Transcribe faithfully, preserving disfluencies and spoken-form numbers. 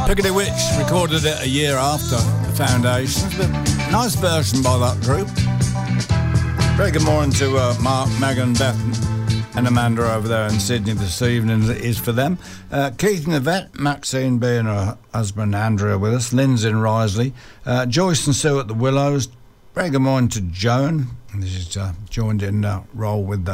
Piccadilly Witch recorded it a year after the Foundations, but nice version by that group. Very good morning to uh, Mark, Megan, Beth and Amanda over there in Sydney this evening. It is for them. Uh, Keith and Yvette, Maxine being her husband Andrea with us, Lynn's in Risley, uh, Joyce and Sue at the Willows. Very good morning to Joan. This is uh, joined in uh, role with